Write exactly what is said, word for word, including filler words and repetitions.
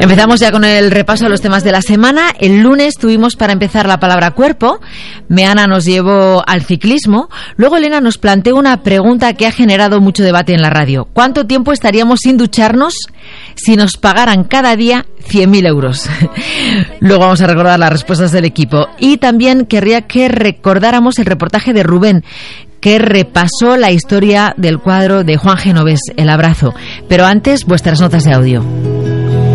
Empezamos ya con el repaso de los temas de la semana. El lunes tuvimos para empezar la palabra cuerpo. Meana nos llevó al ciclismo. Luego Elena nos planteó una pregunta que ha generado mucho debate en la radio. ¿Cuánto tiempo estaríamos sin ducharnos si nos pagaran cada día cien mil euros? Luego vamos a recordar las respuestas del equipo. Y también querría que recordáramos el reportaje de Rubén, que repasó la historia del cuadro de Juan Genovés, El abrazo. Pero antes, vuestras notas de audio.